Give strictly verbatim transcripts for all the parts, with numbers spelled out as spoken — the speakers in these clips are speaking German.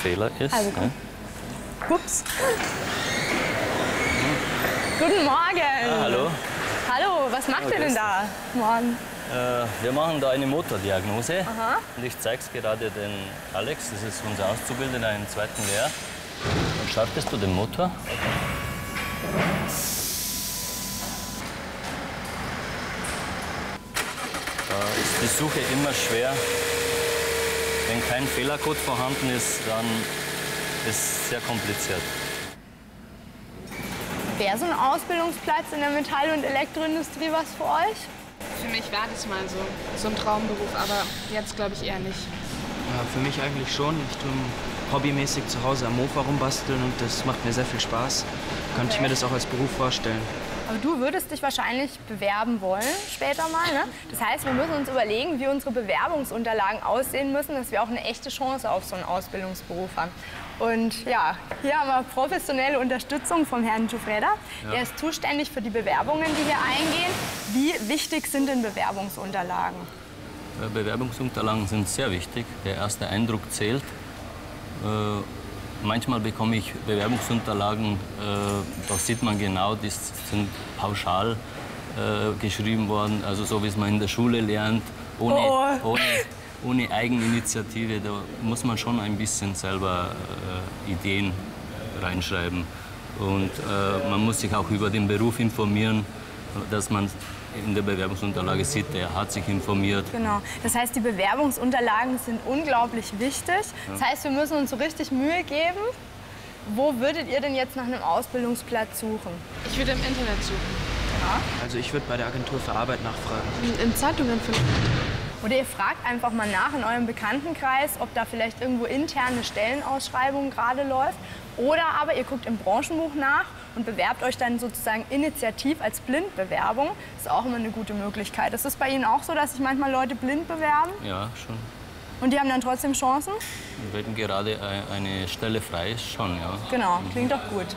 Fehler ist. Also, ja. Ups. Guten Morgen. Ah, hallo. Hallo, was macht ihr denn da? Morgen. Äh, wir machen da eine Motordiagnose. Aha. Und ich zeige es gerade den Alex, das ist unser Auszubildender im zweiten Lehr. Und startest du den Motor? Da ist die Suche immer schwer. Wenn kein Fehlercode vorhanden ist, dann ist es sehr kompliziert. Wäre so ein Ausbildungsplatz in der Metall- und Elektroindustrie was für euch? Für mich war das mal so, so ein Traumberuf, aber jetzt glaube ich eher nicht. Ja, für mich eigentlich schon. Ich tue hobbymäßig zu Hause am Mofa rumbasteln und das macht mir sehr viel Spaß. Könnte ich mir das auch als Beruf vorstellen. Aber du würdest dich wahrscheinlich bewerben wollen später mal, ne? Das heißt, wir müssen uns überlegen, wie unsere Bewerbungsunterlagen aussehen müssen, dass wir auch eine echte Chance auf so einen Ausbildungsberuf haben. Und ja, hier haben wir professionelle Unterstützung vom Herrn Giuffreda. Ja. Er ist zuständig für die Bewerbungen, die hier eingehen. Wie wichtig sind denn Bewerbungsunterlagen? Bewerbungsunterlagen sind sehr wichtig. Der erste Eindruck zählt. Äh, manchmal bekomme ich Bewerbungsunterlagen, äh, da sieht man genau, die sind pauschal äh, geschrieben worden, also so wie es man in der Schule lernt, ohne, Oh. ohne, ohne Eigeninitiative. Da muss man schon ein bisschen selber äh, Ideen reinschreiben. Und äh, man muss sich auch über den Beruf informieren, dass man in der Bewerbungsunterlage sieht, der hat sich informiert. Genau. Das heißt, die Bewerbungsunterlagen sind unglaublich wichtig. Das heißt, wir müssen uns so richtig Mühe geben. Wo würdet ihr denn jetzt nach einem Ausbildungsplatz suchen? Ich würde im Internet suchen. Also ich würde bei der Agentur für Arbeit nachfragen. In, in Zeitungen vielleicht. Oder ihr fragt einfach mal nach in eurem Bekanntenkreis, ob da vielleicht irgendwo interne Stellenausschreibung gerade läuft. Oder aber ihr guckt im Branchenbuch nach und bewerbt euch dann sozusagen initiativ als Blindbewerbung. Das ist auch immer eine gute Möglichkeit. Ist es bei Ihnen auch so, dass sich manchmal Leute blind bewerben? Ja, schon. Und die haben dann trotzdem Chancen? Wenn gerade eine Stelle frei ist, schon, ja. Genau, klingt doch gut.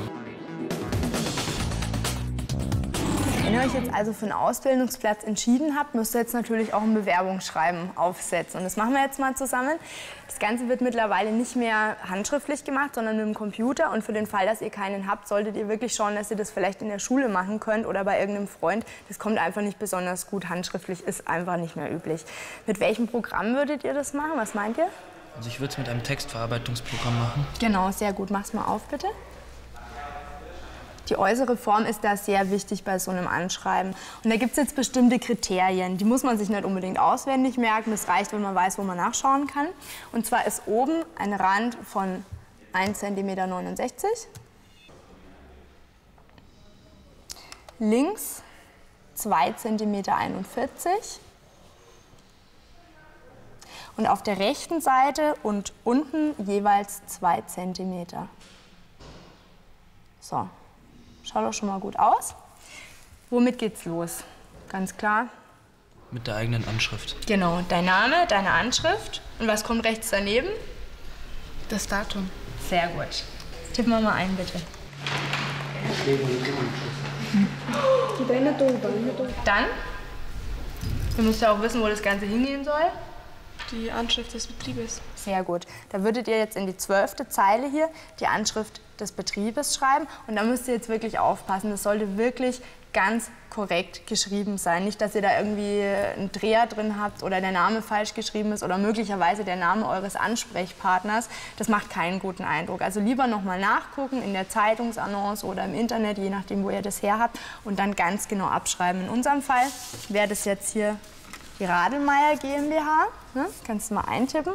Wenn ihr euch jetzt also für einen Ausbildungsplatz entschieden habt, müsst ihr jetzt natürlich auch ein Bewerbungsschreiben aufsetzen. Und das machen wir jetzt mal zusammen. Das Ganze wird mittlerweile nicht mehr handschriftlich gemacht, sondern mit dem Computer. Und für den Fall, dass ihr keinen habt, solltet ihr wirklich schauen, dass ihr das vielleicht in der Schule machen könnt oder bei irgendeinem Freund. Das kommt einfach nicht besonders gut. Handschriftlich ist einfach nicht mehr üblich. Mit welchem Programm würdet ihr das machen? Was meint ihr? Also ich würde es mit einem Textverarbeitungsprogramm machen. Genau, sehr gut. Mach's mal auf, bitte. Die äußere Form ist da sehr wichtig bei so einem Anschreiben. Und da gibt es jetzt bestimmte Kriterien. Die muss man sich nicht unbedingt auswendig merken. Das reicht, wenn man weiß, wo man nachschauen kann. Und zwar ist oben ein Rand von ein Komma neunundsechzig Zentimeter. Links zwei Komma einundvierzig Zentimeter. Und auf der rechten Seite und unten jeweils zwei Zentimeter. So. Schaut doch schon mal gut aus. Womit geht's los? Ganz klar. Mit der eigenen Anschrift. Genau, dein Name, deine Anschrift. Und was kommt rechts daneben? Das Datum. Sehr gut. Jetzt tippen wir mal ein, bitte. Dann, du musst ja auch wissen, wo das Ganze hingehen soll. Die Anschrift des Betriebes. Sehr gut. Da würdet ihr jetzt in die zwölfte Zeile hier die Anschrift des Betriebes schreiben. Und da müsst ihr jetzt wirklich aufpassen. Das sollte wirklich ganz korrekt geschrieben sein. Nicht, dass ihr da irgendwie einen Dreher drin habt oder der Name falsch geschrieben ist oder möglicherweise der Name eures Ansprechpartners. Das macht keinen guten Eindruck. Also lieber nochmal nachgucken in der Zeitungsannonce oder im Internet, je nachdem, wo ihr das her habt. Und dann ganz genau abschreiben. In unserem Fall wäre das jetzt hier die Radelmeier GmbH. Ne? Kannst du mal eintippen.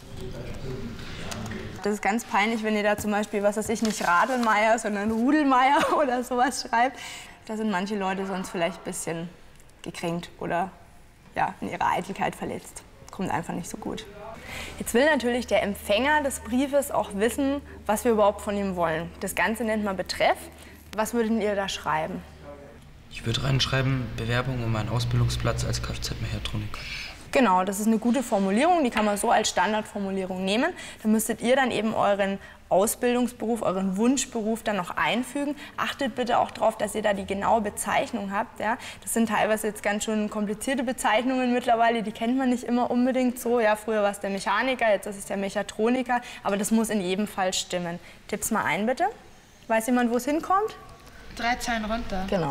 Das ist ganz peinlich, wenn ihr da zum Beispiel, was weiß ich, nicht Radelmeier, sondern Rudelmeier oder sowas schreibt. Da sind manche Leute sonst vielleicht ein bisschen gekränkt oder ja, in ihrer Eitelkeit verletzt. Kommt einfach nicht so gut. Jetzt will natürlich der Empfänger des Briefes auch wissen, was wir überhaupt von ihm wollen. Das Ganze nennt man Betreff. Was würdet ihr da schreiben? Ich würde reinschreiben, Bewerbung um einen Ausbildungsplatz als Kfz-Mechatroniker. Genau, das ist eine gute Formulierung, die kann man so als Standardformulierung nehmen. Da müsstet ihr dann eben euren Ausbildungsberuf, euren Wunschberuf dann noch einfügen. Achtet bitte auch darauf, dass ihr da die genaue Bezeichnung habt. Ja? Das sind teilweise jetzt ganz schön komplizierte Bezeichnungen mittlerweile, die kennt man nicht immer unbedingt so. Ja, früher war es der Mechaniker, jetzt ist es der Mechatroniker, aber das muss in jedem Fall stimmen. Tipp's mal ein, bitte. Weiß jemand, wo es hinkommt? Drei Zeilen runter. Genau.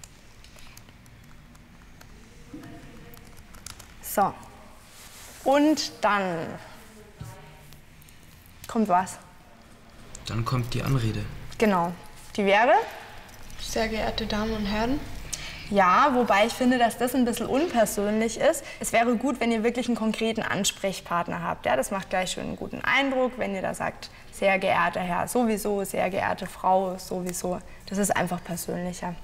So. Und dann kommt was? Dann kommt die Anrede. Genau. Die wäre? Sehr geehrte Damen und Herren. Ja, wobei ich finde, dass das ein bisschen unpersönlich ist. Es wäre gut, wenn ihr wirklich einen konkreten Ansprechpartner habt. Ja, das macht gleich schon einen guten Eindruck, wenn ihr da sagt, sehr geehrter Herr sowieso, sehr geehrte Frau sowieso. Das ist einfach persönlicher.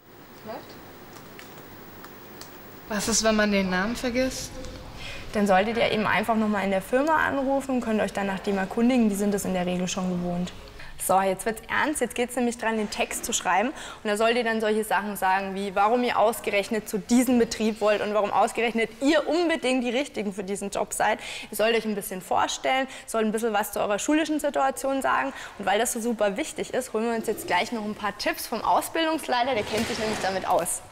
Was ist, wenn man den Namen vergisst? Dann solltet ihr eben einfach noch mal in der Firma anrufen und könnt euch dann nach dem erkundigen. Die sind das in der Regel schon gewohnt. So, jetzt wird's ernst. Jetzt geht es nämlich dran, den Text zu schreiben. Und da sollt ihr dann solche Sachen sagen wie, warum ihr ausgerechnet zu diesem Betrieb wollt und warum ausgerechnet ihr unbedingt die Richtigen für diesen Job seid. Ihr sollt euch ein bisschen vorstellen, sollt ein bisschen was zu eurer schulischen Situation sagen. Und weil das so super wichtig ist, holen wir uns jetzt gleich noch ein paar Tipps vom Ausbildungsleiter. Der kennt sich nämlich damit aus.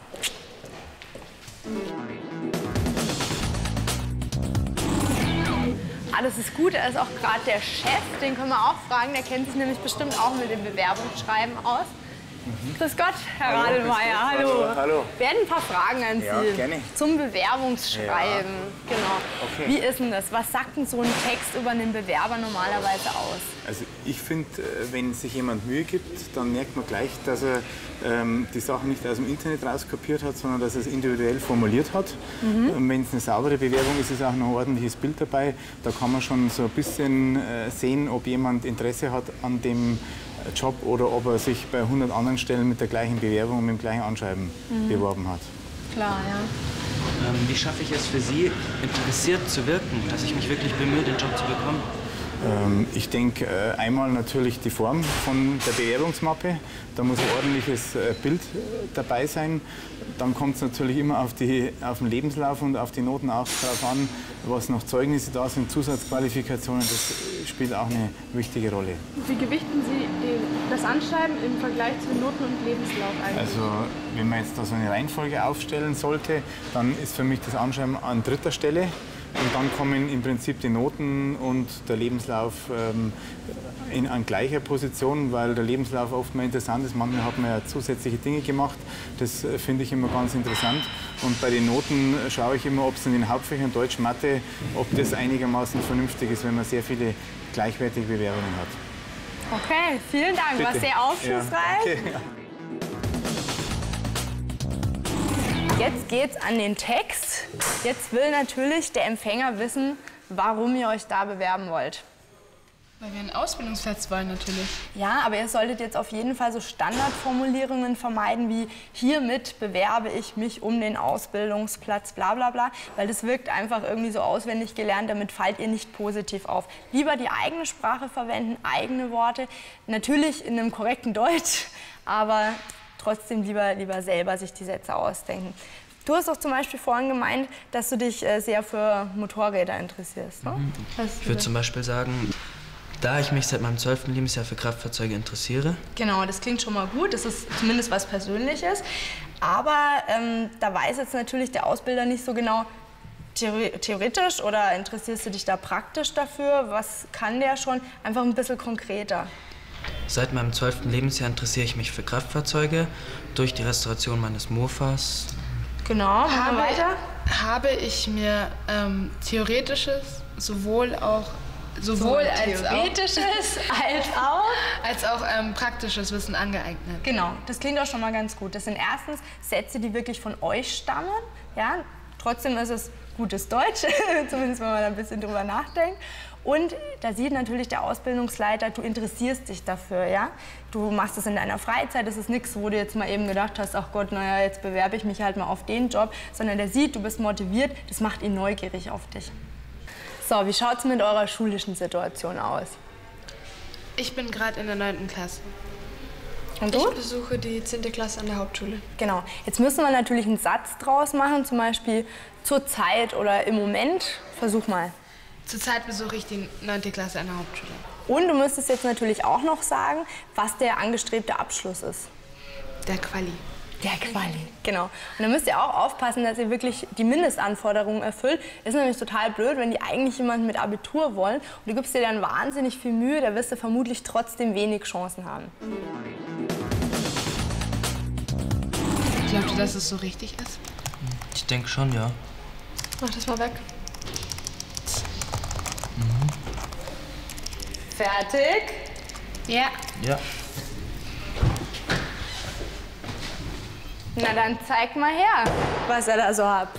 Ah, das ist gut, er ist auch gerade der Chef, den können wir auch fragen, der kennt sich nämlich bestimmt auch mit dem Bewerbungsschreiben aus. Mhm. Grüß Gott, Herr Hallo, Radelmeier, hallo. hallo. Hallo. Wir hätten ein paar Fragen an ja, Sie gerne. zum Bewerbungsschreiben. Ja. Genau. Okay. Wie ist denn das? Was sagt denn so ein Text über einen Bewerber normalerweise aus? Also ich finde, wenn sich jemand Mühe gibt, dann merkt man gleich, dass er ähm, die Sachen nicht aus dem Internet rauskopiert hat, sondern dass er es individuell formuliert hat. Mhm. Wenn es eine saubere Bewerbung ist, ist auch noch ein ordentliches Bild dabei. Da kann man schon so ein bisschen äh, sehen, ob jemand Interesse hat an dem Job oder ob er sich bei hundert anderen Stellen mit der gleichen Bewerbung und mit dem gleichen Anschreiben mhm. beworben hat. Klar, ja. Ähm, wie schaffe ich es für Sie, interessiert zu wirken, dass ich mich wirklich bemühe, den Job zu bekommen? Ähm, ich denke, äh, einmal natürlich die Form von der Bewerbungsmappe. Da muss ein ordentliches äh, Bild äh, dabei sein. Dann kommt es natürlich immer auf, die, auf den Lebenslauf und auf die Noten auch darauf an, was noch Zeugnisse da sind, Zusatzqualifikationen. Das spielt auch eine wichtige Rolle. Wie gewichten Sie das Anschreiben im Vergleich zu Noten und Lebenslauf eigentlich? Also, wenn man jetzt da so eine Reihenfolge aufstellen sollte, dann ist für mich das Anschreiben an dritter Stelle. Und dann kommen im Prinzip die Noten und der Lebenslauf ähm, in, an gleicher Position, weil der Lebenslauf oft mal interessant ist. Manchmal hat man ja zusätzliche Dinge gemacht. Das äh, finde ich immer ganz interessant. Und bei den Noten schaue ich immer, ob es in den Hauptfächern Deutsch, Mathe, ob das einigermaßen vernünftig ist, wenn man sehr viele gleichwertige Bewerbungen hat. Okay, vielen Dank. Bitte. War sehr aufschlussreich. Ja, okay. Jetzt geht's an den Text. Jetzt will natürlich der Empfänger wissen, warum ihr euch da bewerben wollt. Weil wir einen Ausbildungsplatz wollen natürlich. Ja, aber ihr solltet jetzt auf jeden Fall so Standardformulierungen vermeiden wie hiermit bewerbe ich mich um den Ausbildungsplatz, bla bla bla, weil das wirkt einfach irgendwie so auswendig gelernt, damit fallt ihr nicht positiv auf. Lieber die eigene Sprache verwenden, eigene Worte, natürlich in einem korrekten Deutsch, aber trotzdem lieber, lieber selber sich die Sätze ausdenken. Du hast auch zum Beispiel vorhin gemeint, dass du dich äh, sehr für Motorräder interessierst. Ne? Mhm. Ich würde zum Beispiel sagen, da ich mich seit meinem zwölften Lebensjahr für Kraftfahrzeuge interessiere. Genau, das klingt schon mal gut, das ist zumindest was Persönliches. Aber ähm, da weiß jetzt natürlich der Ausbilder nicht so genau, theoretisch oder interessierst du dich da praktisch dafür? Was kann der schon? Einfach ein bisschen konkreter. Seit meinem zwölften Lebensjahr interessiere ich mich für Kraftfahrzeuge durch die Restauration meines Mofas. Genau, habe, weiter. Habe ich mir ähm, theoretisches sowohl auch sowohl als theoretisches auch, als auch als auch ähm, praktisches Wissen angeeignet. Genau, das klingt auch schon mal ganz gut. Das sind erstens Sätze, die wirklich von euch stammen. Ja? Trotzdem ist es gutes Deutsch, zumindest wenn man ein bisschen drüber nachdenkt. Und da sieht natürlich der Ausbildungsleiter, du interessierst dich dafür, ja? Du machst es in deiner Freizeit, das ist nichts, wo du jetzt mal eben gedacht hast, ach Gott, naja, jetzt bewerbe ich mich halt mal auf den Job, sondern der sieht, du bist motiviert, das macht ihn neugierig auf dich. So, wie schaut es mit eurer schulischen Situation aus? Ich bin gerade in der neunten Klasse. Und du? Ich besuche die zehnte Klasse an der Hauptschule. Genau. Jetzt müssen wir natürlich einen Satz draus machen, zum Beispiel zur Zeit oder im Moment. Versuch mal. Zurzeit besuche ich die neunte Klasse an der Hauptschule. Und du müsstest jetzt natürlich auch noch sagen, was der angestrebte Abschluss ist. Der Quali. Der Quali, genau. Und dann müsst ihr auch aufpassen, dass ihr wirklich die Mindestanforderungen erfüllt. Ist nämlich total blöd, wenn die eigentlich jemanden mit Abitur wollen und du gibst dir dann wahnsinnig viel Mühe, da wirst du vermutlich trotzdem wenig Chancen haben. Glaubt ihr, dass es so richtig ist? Ich denke schon, ja. Mach das mal weg. Mhm. Fertig? Ja. Ja. Na dann zeig mal her, was ihr da so habt.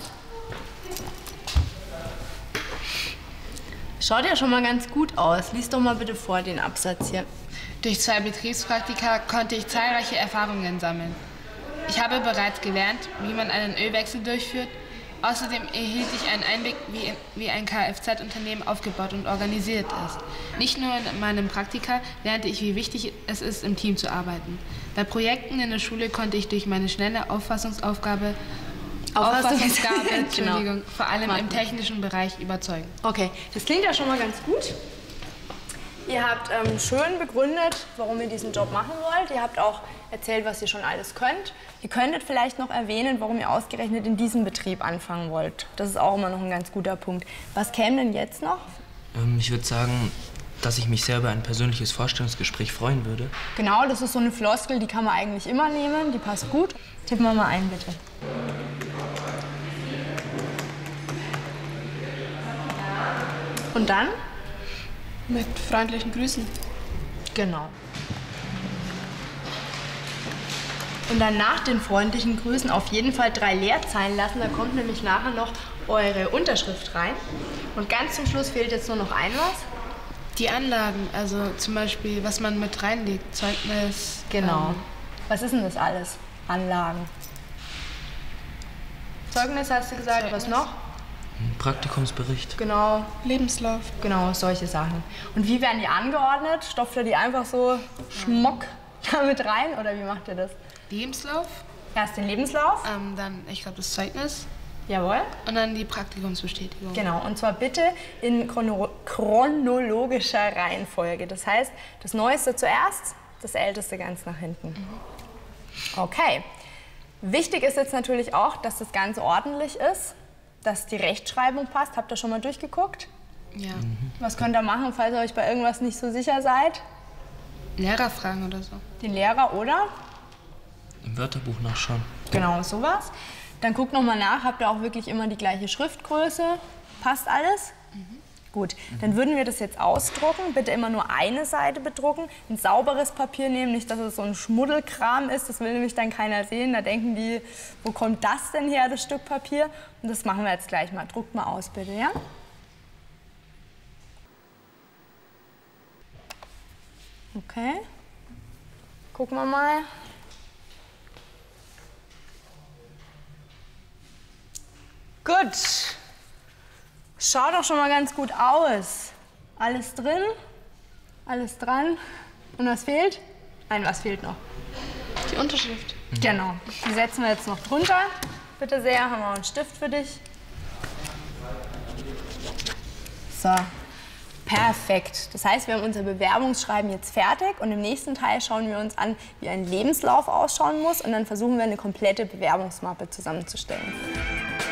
Schaut ja schon mal ganz gut aus. Lies doch mal bitte vor den Absatz hier. Durch zwei Betriebspraktika konnte ich zahlreiche Erfahrungen sammeln. Ich habe bereits gelernt, wie man einen Ölwechsel durchführt. Außerdem erhielt ich einen Einblick, wie, in, wie ein Kfz-Unternehmen aufgebaut und organisiert ist. Nicht nur in meinem Praktika lernte ich, wie wichtig es ist, im Team zu arbeiten. Bei Projekten in der Schule konnte ich durch meine schnelle Auffassungsaufgabe, Auffassungsgabe Entschuldigung, genau. vor allem im technischen Bereich überzeugen. Okay, das klingt ja schon mal ganz gut. Ihr habt ähm, schön begründet, warum ihr diesen Job machen wollt. Ihr habt auch erzählt, was ihr schon alles könnt. Ihr könntet vielleicht noch erwähnen, warum ihr ausgerechnet in diesem Betrieb anfangen wollt. Das ist auch immer noch ein ganz guter Punkt. Was käme denn jetzt noch? Ähm, ich würde sagen, dass ich mich sehr über ein persönliches Vorstellungsgespräch freuen würde. Genau, das ist so eine Floskel, die kann man eigentlich immer nehmen. Die passt gut. Tippen wir mal ein, bitte. Und dann? Mit freundlichen Grüßen. Genau. Und dann nach den freundlichen Grüßen auf jeden Fall drei Leerzeilen lassen. Da kommt nämlich nachher noch eure Unterschrift rein. Und ganz zum Schluss fehlt jetzt nur noch ein was. Die Anlagen, also zum Beispiel, was man mit reinlegt, Zeugnis. Genau. Ähm, Was ist denn das alles? Anlagen. Zeugnis hast du gesagt, Zeugnis. was noch? Ein Praktikumsbericht. Genau, Lebenslauf. genau, solche Sachen. Und wie werden die angeordnet? Stopft ihr die einfach so schmock damit rein oder wie macht ihr das? Lebenslauf, Erst den Lebenslauf. ähm, dann, ich glaube, das Zeugnis Jawohl. und dann die Praktikumsbestätigung. Genau, und zwar bitte in chrono chronologischer Reihenfolge. Das heißt, das Neueste zuerst, das Älteste ganz nach hinten. Okay. Wichtig ist jetzt natürlich auch, dass das Ganze ordentlich ist, dass die Rechtschreibung passt. Habt ihr schon mal durchgeguckt? Ja. Was könnt ihr machen, falls ihr euch bei irgendwas nicht so sicher seid? Lehrerfragen oder so. Den Lehrer, oder? Im Wörterbuch nachschauen. Genau, sowas. Dann guckt noch mal nach, habt ihr auch wirklich immer die gleiche Schriftgröße? Passt alles? Mhm. Gut, dann würden wir das jetzt ausdrucken. Bitte immer nur eine Seite bedrucken. Ein sauberes Papier nehmen, nicht, dass es so ein Schmuddelkram ist. Das will nämlich dann keiner sehen. Da denken die, wo kommt das denn her, das Stück Papier? Und das machen wir jetzt gleich mal. Druckt mal aus, bitte, ja? Okay. Gucken wir mal. Gut. Schaut doch schon mal ganz gut aus. Alles drin, alles dran. Und was fehlt? Nein, was fehlt noch? Die Unterschrift. Mhm. Genau. Die setzen wir jetzt noch drunter. Bitte sehr, haben wir einen Stift für dich. So. Perfekt. Das heißt, wir haben unser Bewerbungsschreiben jetzt fertig und im nächsten Teil schauen wir uns an, wie ein Lebenslauf ausschauen muss und dann versuchen wir, eine komplette Bewerbungsmappe zusammenzustellen.